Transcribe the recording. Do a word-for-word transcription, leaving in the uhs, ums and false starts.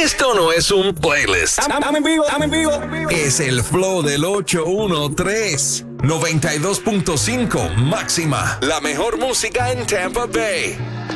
Esto no es un playlist. Estamos en vivo, estamos en vivo. Es el flow del ochocientos trece, noventa y dos punto cinco máxima. La mejor música en Tampa Bay.